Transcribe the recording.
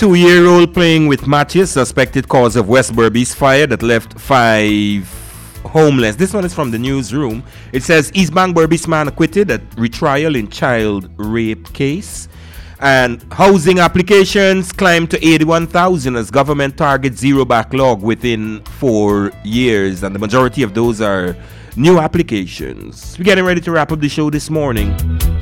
22-year-old playing with matches, suspected cause of West Berbice fire that left 5 homeless. This one is from the newsroom. It says East Bank Berbice man acquitted at retrial in child rape case. And housing applications climbed to 81,000 as government targets zero backlog within 4 years. And the majority of those are new applications. We're getting ready to wrap up the show this morning.